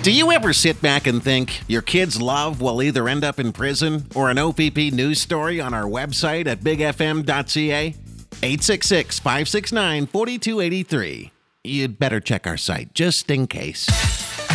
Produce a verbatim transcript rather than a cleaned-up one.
Do you ever sit back and think your kids' love will either end up in prison or an O P P news story on our website at big f m dot c a? eight six six, five six nine, four two eight three. You'd better check our site just in case.